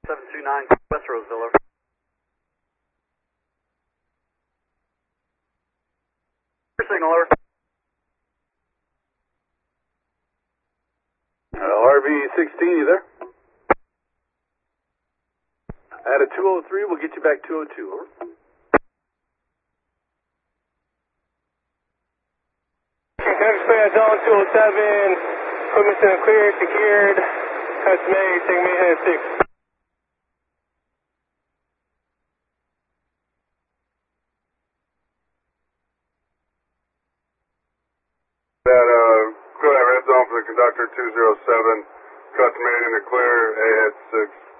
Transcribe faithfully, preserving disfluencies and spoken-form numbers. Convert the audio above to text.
seven two nine West Roseville. Signal over. Uh, R V sixteen, you there? At a two oh three, we'll get you back two oh two, over. X-Ray Zone two oh seven, equipment center clear, secured, that's made, take me head six. That, uh, clear that red zone for the conductor two oh seven, cuts made in the clear, A head six.